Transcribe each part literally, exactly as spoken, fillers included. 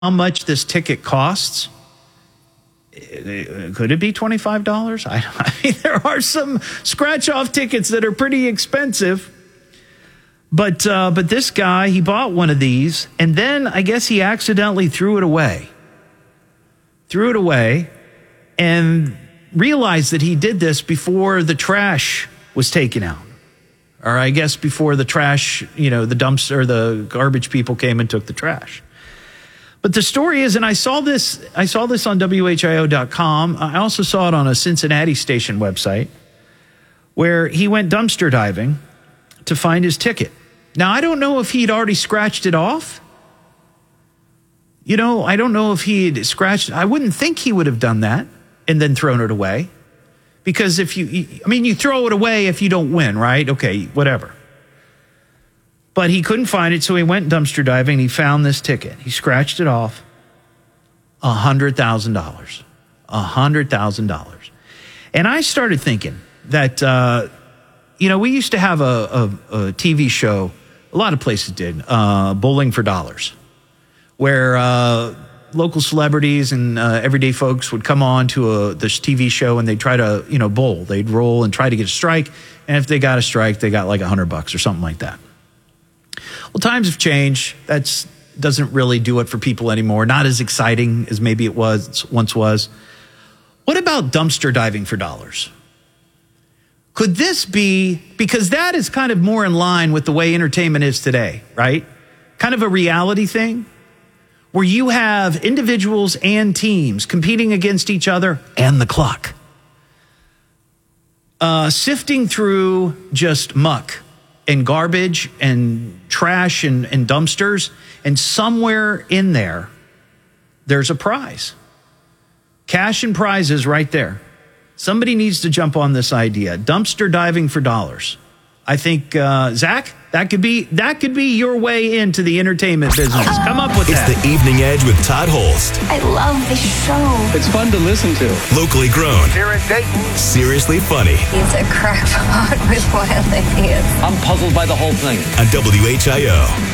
how much this ticket costs? Could it be twenty-five dollars? I, I mean, there are some scratch-off tickets that are pretty expensive. But uh, but this guy, he bought one of these, and then I guess he accidentally threw it away. Threw it away and realized that he did this before the trash was taken out. Or I guess before the trash, you know, the dumpster, the garbage people came and took the trash. But the story is, and I saw this, I saw this on W H I O dot com. I also saw it on a Cincinnati station website where he went dumpster diving to find his ticket. Now, I don't know if he'd already scratched it off. You know, I don't know if he'd scratched. I wouldn't think he would have done that and then thrown it away. Because if you, I mean, you throw it away if you don't win, right? Okay, whatever. But he couldn't find it, so he went dumpster diving and he found this ticket. He scratched it off. one hundred thousand dollars. one hundred thousand dollars. And I started thinking that, uh, you know, we used to have a, a, a T V show, a lot of places did, uh, Bowling for Dollars, where uh, local celebrities and uh, everyday folks would come on to a, this T V show and they'd try to, you know, bowl. They'd roll and try to get a strike. And if they got a strike, they got like a hundred bucks or something like that. Well, times have changed. That doesn't really do it for people anymore. Not as exciting as maybe it was once was. What about dumpster diving for dollars? Could this be, because that is kind of more in line with the way entertainment is today, right? Kind of a reality thing where you have individuals and teams competing against each other and the clock. Uh, sifting through just muck and garbage and trash and, and dumpsters, and somewhere in there, there's a prize. Cash and prizes right there. Somebody needs to jump on this idea. Dumpster diving for dollars. I think, uh, Zach, that could be that could be your way into the entertainment business. Come up with it's that. It's the Evening Edge with Todd Holst. I love this show. It's fun to listen to. Locally grown. Here in Dayton. Seriously funny. He's a crackpot with wild ideas. I'm puzzled by the whole thing. On W H I O.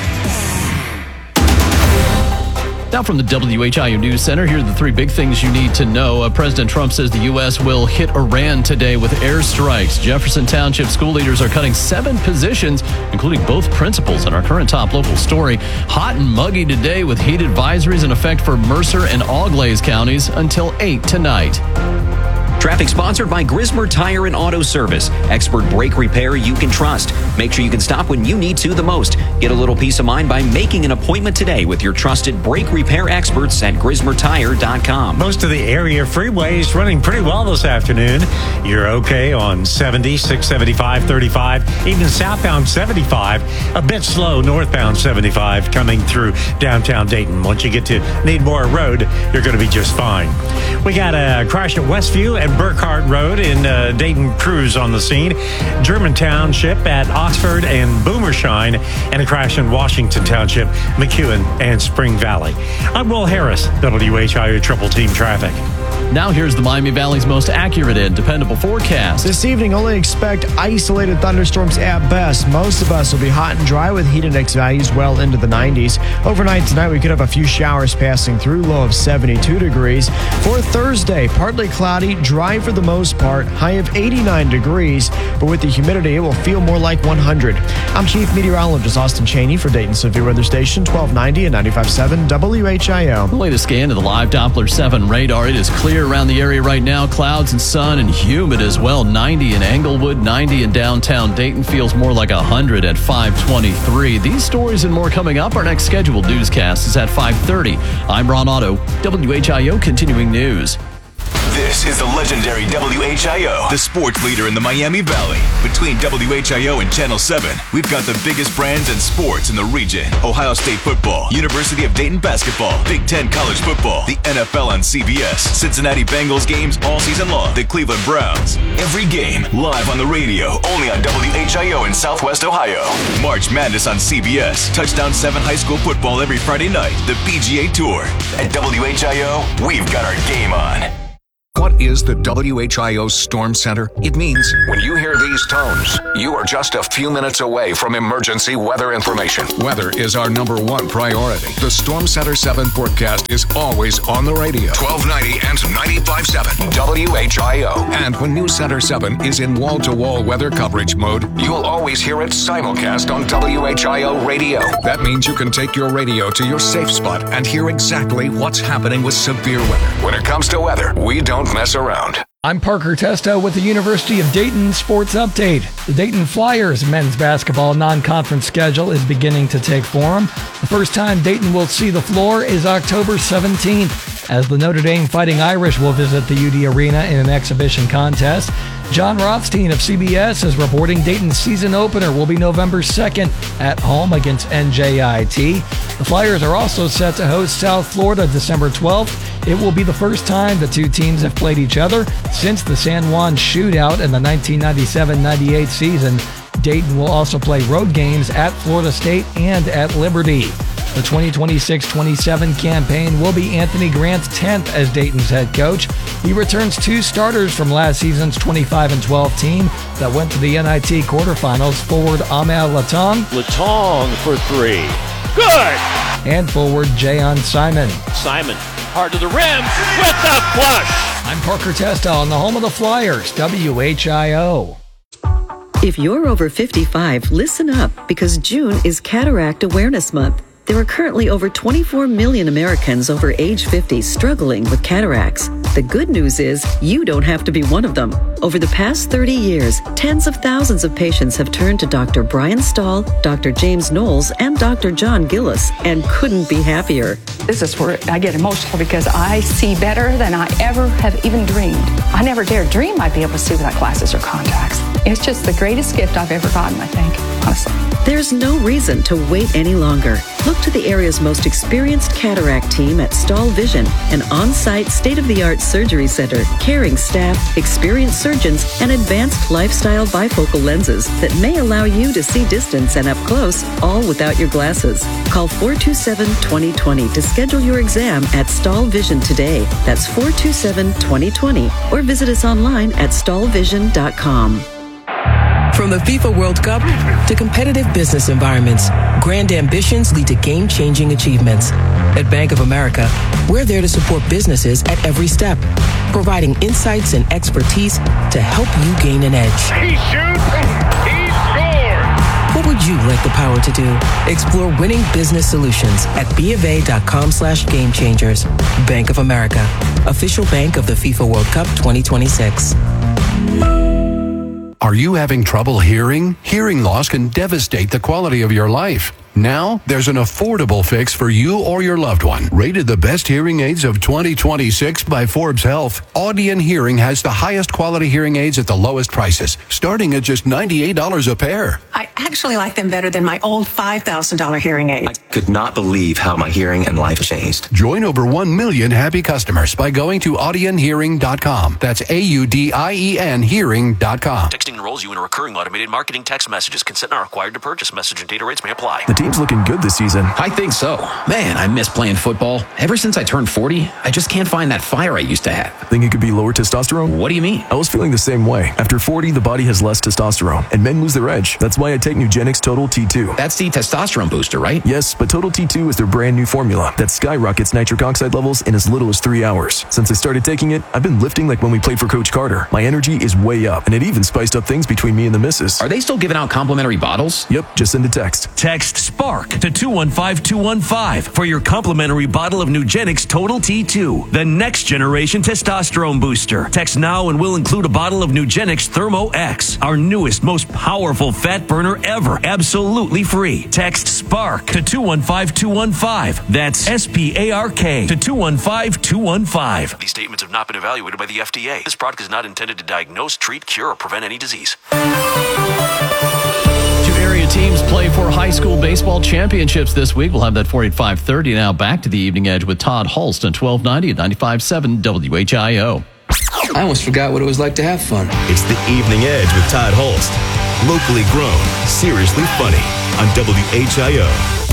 Now from the W H I O News Center, here are the three big things you need to know. Uh, President Trump says the U S will hit Iran today with airstrikes. Jefferson Township school leaders are cutting seven positions, including both principals, in our current top local story. Hot and muggy today with heat advisories in effect for Mercer and Auglaize counties until eight tonight. Traffic sponsored by Grismer Tire and Auto Service. Expert brake repair you can trust. Make sure you can stop when you need to the most. Get a little peace of mind by making an appointment today with your trusted brake repair experts at grismer tire dot com. Most of the area freeways running pretty well this afternoon. You're okay on seventy, six seventy-five, thirty-five, even southbound seventy-five. A bit slow northbound seventy-five coming through downtown Dayton. Once you get to Needmore Road, you're going to be just fine. We got a crash at Westview and Burkhart Road in uh, Dayton. Crews on the scene. German Township at Oxford and Boomershine, and a crash in Washington Township, McEwen, and Spring Valley. I'm Will Harris, W H I O Triple Team Traffic. Now here's the Miami Valley's most accurate and dependable forecast. This evening, only expect isolated thunderstorms at best. Most of us will be hot and dry with heat index values well into the nineties. Overnight tonight, we could have a few showers passing through, low of seventy-two degrees. For Thursday, partly cloudy, dry for the most part, high of eighty-nine degrees. But with the humidity, it will feel more like one hundred. I'm Chief Meteorologist Austin Cheney for Dayton Severe Weather Station, twelve ninety and ninety-five point seven W H I O. The latest scan of the live Doppler seven radar. It is clear around the area right now. Clouds and sun and humid as well. ninety in Englewood, ninety in downtown Dayton. Feels more like one hundred at five twenty-three. These stories and more coming up. Our next scheduled newscast is at five thirty. I'm Ron Otto, W H I O Continuing News. This is the legendary W H I O, the sports leader in the Miami Valley. Between W H I O and Channel seven, we've got the biggest brands and sports in the region. Ohio State football, University of Dayton basketball, Big Ten college football, the N F L on C B S, Cincinnati Bengals games all season long, the Cleveland Browns. Every game live on the radio, only on W H I O in Southwest Ohio. March Madness on C B S, Touchdown seven high school football every Friday night, the P G A Tour. At W H I O, we've got our game on. What is the W H I O Storm Center? It means when you hear these tones, you are just a few minutes away from emergency weather information. Weather is our number one priority. The Storm Center seven forecast is always on the radio. twelve ninety and ninety-five point seven W H I O. And when News Center seven is in wall-to-wall weather coverage mode, you'll always hear it simulcast on W H I O radio. That means you can take your radio to your safe spot and hear exactly what's happening with severe weather. When it comes to weather, we don't mess around. I'm Parker Testo with the University of Dayton Sports Update. The Dayton Flyers men's basketball non-conference schedule is beginning to take form. The first time Dayton will see the floor is October seventeenth, as the Notre Dame Fighting Irish will visit the U D Arena in an exhibition contest. John Rothstein of C B S is reporting Dayton's season opener will be November second at home against N J I T. The Flyers are also set to host South Florida December twelfth. It will be the first time the two teams have played each other since the San Juan shootout in the nineteen ninety-seven ninety-eight season. Dayton will also play road games at Florida State and at Liberty. The twenty twenty-six twenty-seven campaign will be Anthony Grant's tenth as Dayton's head coach. He returns two starters from last season's twenty-five and twelve team that went to the N I T quarterfinals, forward Amal Latong. Latong for three. Good! And forward Jayon Simon. Simon, hard to the rim, with the flush! I'm Parker Testo on the home of the Flyers, W H I O. If you're over fifty-five, listen up, because June is Cataract Awareness Month. There are currently over twenty-four million Americans over age fifty struggling with cataracts. The good news is you don't have to be one of them. Over the past thirty years, tens of thousands of patients have turned to Doctor Brian Stahl, Doctor James Knowles, and Doctor John Gillis, and couldn't be happier. This is where I get emotional because I see better than I ever have even dreamed. I never dared dream I'd be able to see without glasses or contacts. It's just the greatest gift I've ever gotten, I think, honestly. There's no reason to wait any longer. Look to the area's most experienced cataract team at Stahl Vision, an on-site, state-of-the-art surgery center, caring staff, experienced surgeons, and advanced lifestyle bifocal lenses that may allow you to see distance and up close, all without your glasses. Call four two seven, two zero two zero to schedule your exam at Stahl Vision today. That's four two seven, two zero two zero, or visit us online at stahl vision dot com. From the FIFA World Cup to competitive business environments, grand ambitions lead to game-changing achievements. At Bank of America, we're there to support businesses at every step, providing insights and expertise to help you gain an edge. He shoots, he scores! What would you like the power to do? Explore winning business solutions at BofA.com slash game changers. Bank of America, official bank of the FIFA World Cup twenty twenty-six. Are you having trouble hearing? Hearing loss can devastate the quality of your life. Now, there's an affordable fix for you or your loved one. Rated the best hearing aids of twenty twenty-six by Forbes Health, Audion Hearing has the highest quality hearing aids at the lowest prices, starting at just ninety-eight dollars a pair. I actually like them better than my old five thousand dollars hearing aids. I could not believe how my hearing and life changed. Join over one million happy customers by going to audion hearing dot com. That's A U D I E N hearing dot com. Texting enrolls you in a recurring automated marketing text messages. Consent not required to purchase. Message and data rates may apply. The team's looking good this season. I think so. Man, I miss playing football. Ever since I turned forty, I just can't find that fire I used to have. Think it could be lower testosterone? What do you mean? I was feeling the same way. After forty, the body has less testosterone, and men lose their edge. That's why I take Nugenix Total T two. That's the testosterone booster, right? Yes, but Total T two is their brand new formula that skyrockets nitric oxide levels in as little as three hours. Since I started taking it, I've been lifting like when we played for Coach Carter. My energy is way up, and it even spiced up things between me and the missus. Are they still giving out complimentary bottles? Yep, just send a text. Text SPARK to two one five two one five for your complimentary bottle of Nugenix Total T two, the next generation testosterone booster. Text now and we'll include a bottle of Nugenix Thermo X, our newest, most powerful fat burner ever, absolutely free. Text SPARK to two one five two one five. That's S P A R K to two one five two one five. These statements have not been evaluated by the F D A. This product is not intended to diagnose, treat, cure, or prevent any disease. Two area teams play for high school baseball championships this week. We'll have that for you at five thirty. Now back to the Evening Edge with Todd Hulst on twelve ninety and ninety-five point seven W H I O. I almost forgot what it was like to have fun. It's the Evening Edge with Todd Hulst. Locally grown, seriously funny on W H I O.